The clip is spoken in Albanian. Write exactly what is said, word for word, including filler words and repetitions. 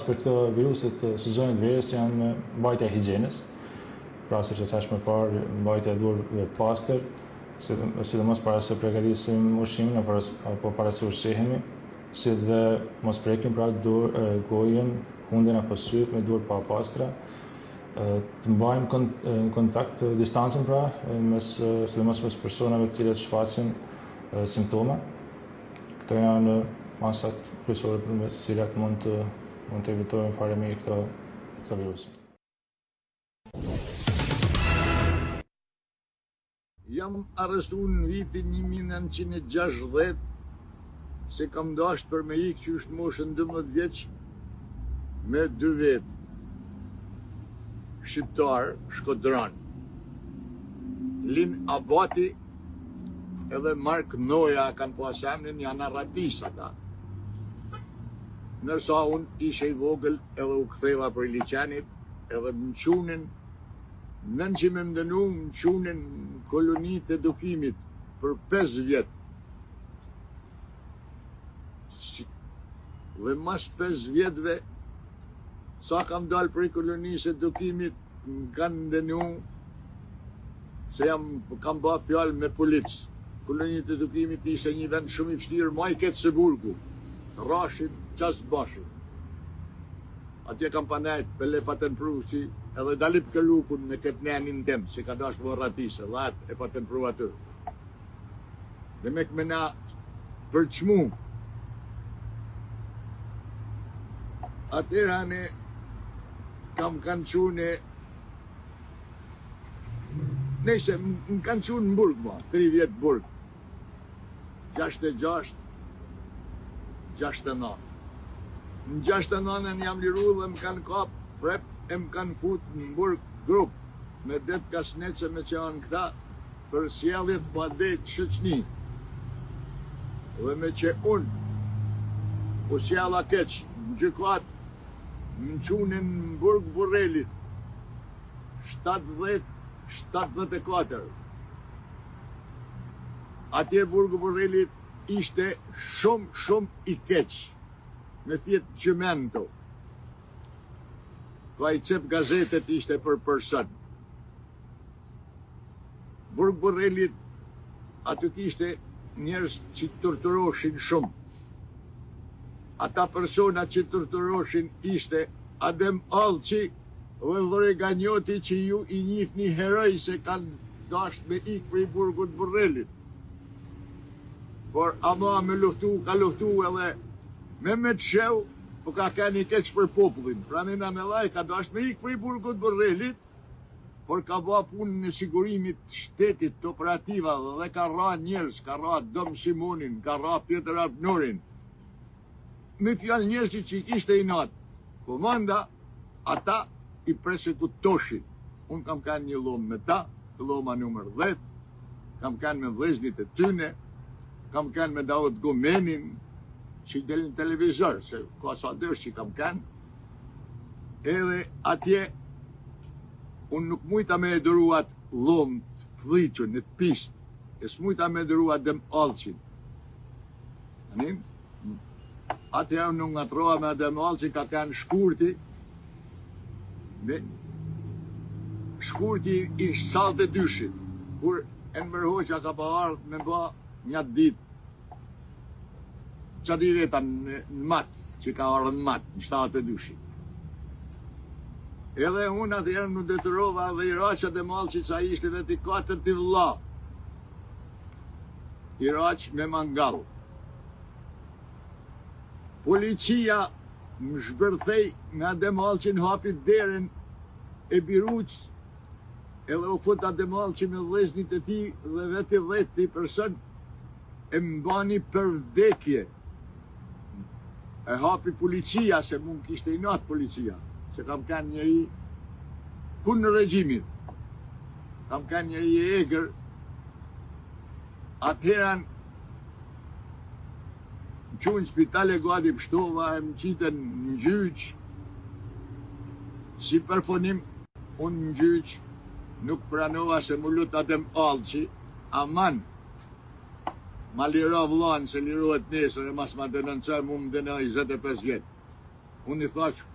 Për këto viruset sezonit verës janë mbajtja e higjienës, pra siç e thash më parë, mbajtja e durve pastër, sidomos para se përgatisim ushqimin apo para se ushqehemi, si dhe mos prekim pra dur, gojën, hundën apo syt me dur pa pastra, të mbajmë në kontakt distancën pra, mes, sidomos mes personave të cilët shfaqin simptoma. Këto janë masat kryesore përmes të cilat mund të mund të evitojmë fare mirë këto, këto viruse. Jam arrestuar në vitin një mijë e nëntëqind e gjashtëdhjetë se kam dashur për me ikë që është moshën dymbëdhjetë vjeç me dy vetë. Shqiptar, Shkodran. Lin Abati edhe Mark Noja kanë pas emrin, janë arratis ata. Nërsa unë ishe i vogël edhe u ktheva për liçenit edhe më qunin, nën që me mdënu, më qunin kolonit e edukimit për pesë vjetë. Si, dhe mas pesë vjetëve, sa kam dalë për i kolonisë e edukimit, më kanë ndënu se jam, kam ba fjallë me policë. Kolonit e edukimit ishte një vend shumë i vështirë, ma i ketë se burgu, Rashin, qasë bashin. Atje kam panajt, pele paten pru si, edhe dalip këllukun me këtë nenin tem, si ka dash më ratise, dhe atë e paten pru atë. Dhe me këmena për qmu. Atër hane, kam kanë qune, nejse, më kanë qune në burg, ma, tri vjetë burg. Gjashtë e gjashtë, gjashtë e nënë. Në gjashtë e nënën jam liru dhe më kanë kap prep e më kanë fut në burg grup me det kasnece me që anë këta për sjelljet pa det shëqni. Dhe me që unë u sjella keq në gjykat më qunin në burg Burrelit shtatëdhjetë shtatëdhjetë e katër. Atje burgu Burrelit ishte shumë, shumë i keq, me thjetë qëmento. Ka i cep gazetet ishte për përson. Burg Burrelit, aty kishte njerëz që torturoshin shumë. Ata persona që torturoshin ishte Adem Allçi dhe Lloreganjoti që ju i njihni heroj se kanë dasht me ikë për i burgut Burrelit. Por ama me luftu, ka luftu edhe me me të shev, po ka ka një keq për popullin. Pra në në laj ka dasht me ikë për i burgut Burrelit, por ka ba punë në sigurimit shtetit të operativa dhe ka ra njerës, ka ra Dom Simonin, ka ra Pjetër Abnorin. Me fjallë njerësi që i kishte i natë, komanda, ata i persekutoshin. Unë kam kanë një lomë me ta, të loma numër dhjetë, kam kanë me vleznit e tyne, kam kanë me Daud Gomenin, që i delin televizor, se ka sa dërsh që kam kanë, edhe atje, unë nuk mujta me edëruat lomë të fliqën, në të pistë, e s'mujta me edëruat Adem Allçin. Anin? Atje unë nuk ngatroa me Adem Allçin, ka kanë shkurti, me shkurti i shsalt e dyshit, kur Enver Hoxha ka pa ardhë me ba një ditë, që di veta në matë, që ka ardhë në matë, në shtatë e dyshit. Edhe unë atëherë në detyrova dhe Iraqa dhe Mallçi që a ishte dhe t'i katër t'i vëlla. Iraq me mangall. Policia më zhbërthej me Adem Allçin hapit derën e Biruç, edhe u fut Adem Allçi me vëllezërit e tij dhe vetë dhjetë person e mbani për vdekje. E hapi policia, se mund kishte i natë policia, se kam kanë njëri kun në regjimin, kam kanë njëri e egrë, atëheran më qunë spitale Gadi Pshtova, e më qitën në gjyq, si përfonim, unë në gjyq nuk pranova se më lut Adem Allçi, aman, ma lira vllanë se lirohet nesër e mas ma denoncar mu më denoj njëzet e pesë vjetë. Unë i thash,